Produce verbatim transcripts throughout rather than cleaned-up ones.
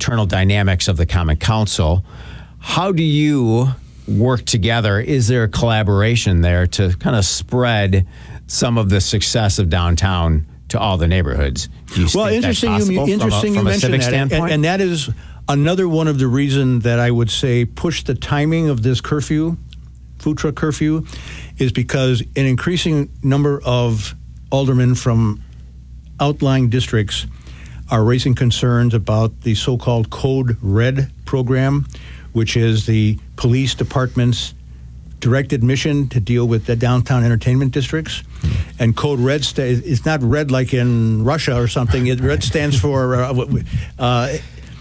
internal dynamics of the Common Council. How do you work together? Is there a collaboration there to kind of spread some of the success of downtown to all the neighborhoods? Do you well, think interesting. that's You, interesting. from a, you from mentioned a civic that, and, standpoint? and that is another one of the reasons that I would say push the timing of this curfew, food truck curfew, is because an increasing number of aldermen from outlying districts are raising concerns about the so-called Code Red program, which is the police department's directed mission to deal with the downtown entertainment districts. Mm-hmm. And Code Red, sta- it's not red like in Russia or something. It, red stands for, uh, uh,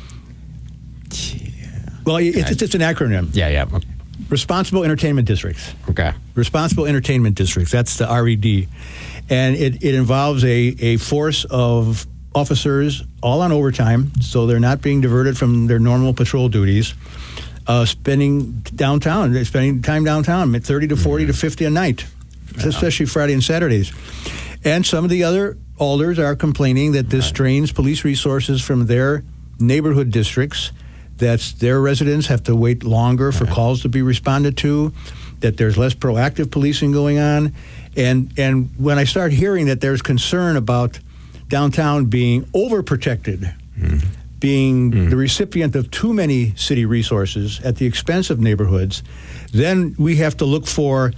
well, it's, it's, it's an acronym. Yeah, yeah. Responsible Entertainment Districts. Okay. Responsible Entertainment Districts. That's the R E D. And it, it involves a, a force of officers all on overtime, so they're not being diverted from their normal patrol duties, uh, spending downtown, they're spending time downtown, thirty to forty mm-hmm. to fifty a night, yeah. especially Friday and Saturdays. And some of the other alders are complaining that this right. drains police resources from their neighborhood districts, that their residents have to wait longer for right. calls to be responded to, that there's less proactive policing going on. And and when I start hearing that there's concern about downtown being overprotected, mm. being mm. the recipient of too many city resources at the expense of neighborhoods, then we have to look for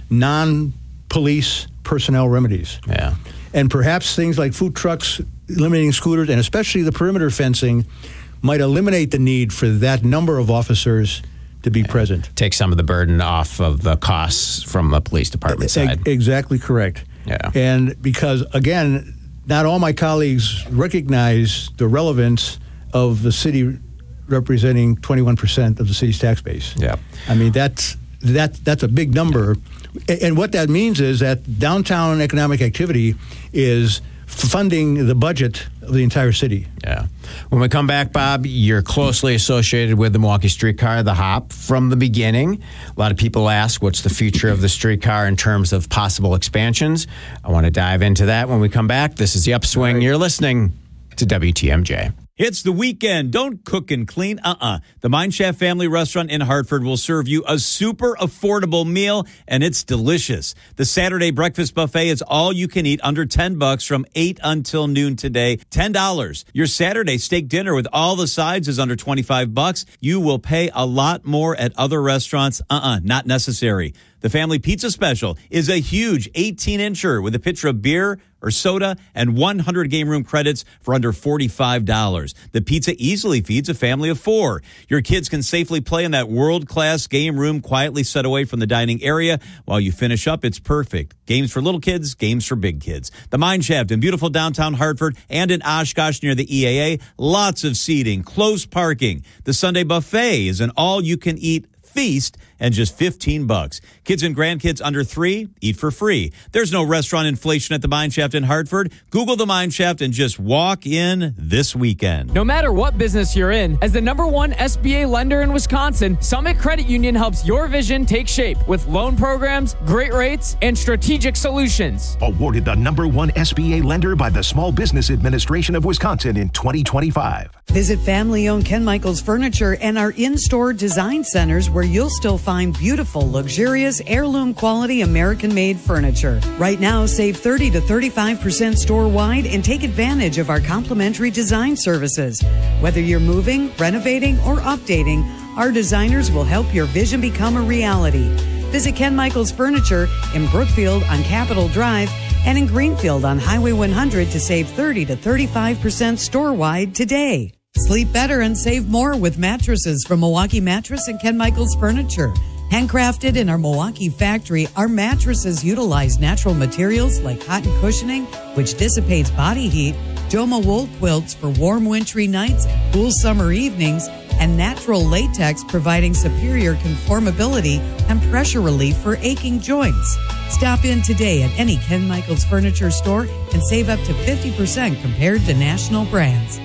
non-police personnel remedies. Yeah. And perhaps things like food trucks, eliminating scooters, and especially the perimeter fencing might eliminate the need for that number of officers to be present. Take some of the burden off of the costs from the police department side. Exactly correct. Yeah. And because, again, not all my colleagues recognize the relevance of the city representing twenty-one percent of the city's tax base. Yeah. I mean, that's, that, that's a big number. And what that means is that downtown economic activity is funding the budget of the entire city. Yeah. When we come back, Bob, you're closely associated with the Milwaukee Streetcar, the HOP, from the beginning. A lot of people ask, what's the future of the streetcar in terms of possible expansions? I want to dive into that when we come back. This is The Upswing. Right. You're listening to W T M J. It's the weekend. Don't cook and clean. Uh-uh. The Mine Shaft Family Restaurant in Hartford will serve you a super affordable meal, and it's delicious. The Saturday breakfast buffet is all you can eat under ten bucks from eight until noon today. ten dollars. Your Saturday steak dinner with all the sides is under twenty-five bucks. You will pay a lot more at other restaurants. Uh-uh. Not necessary. The family pizza special is a huge eighteen-incher with a pitcher of beer or soda and one hundred game room credits for under forty-five dollars. The pizza easily feeds a family of four. Your kids can safely play in that world-class game room quietly set away from the dining area. While you finish up, it's perfect. Games for little kids, games for big kids. The Mine Shaft in beautiful downtown Hartford and in Oshkosh near the E A A. Lots of seating, close parking. The Sunday buffet is an all-you-can-eat feast and just fifteen bucks. Kids and grandkids under three, eat for free. There's no restaurant inflation at the Mine Shaft in Hartford. Google the Mine Shaft and just walk in this weekend. No matter what business you're in, as the number one S B A lender in Wisconsin, Summit Credit Union helps your vision take shape with loan programs, great rates, and strategic solutions. Awarded the number one S B A lender by the Small Business Administration of Wisconsin in twenty twenty-five. Visit family-owned Ken Michaels Furniture and our in-store design centers where you'll still find beautiful, luxurious, heirloom quality American-made furniture. Right now, save thirty to thirty-five percent store-wide and take advantage of our complimentary design services. Whether you're moving, renovating, or updating, our designers will help your vision become a reality. Visit Ken Michaels Furniture in Brookfield on Capitol Drive and in Greenfield on Highway one hundred to save thirty to thirty-five percent store-wide today. Sleep better and save more with mattresses from Milwaukee Mattress and Ken Michaels Furniture. Handcrafted in our Milwaukee factory, our mattresses utilize natural materials like cotton cushioning, which dissipates body heat, Joma wool quilts for warm wintry nights and cool summer evenings, and natural latex providing superior conformability and pressure relief for aching joints. Stop in today at any Ken Michaels Furniture store and save up to fifty percent compared to national brands.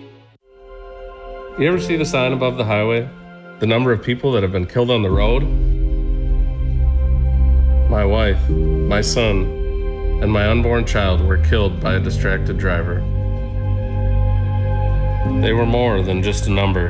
You ever see the sign above the highway? The number of people that have been killed on the road? My wife, my son, and my unborn child were killed by a distracted driver. They were more than just a number.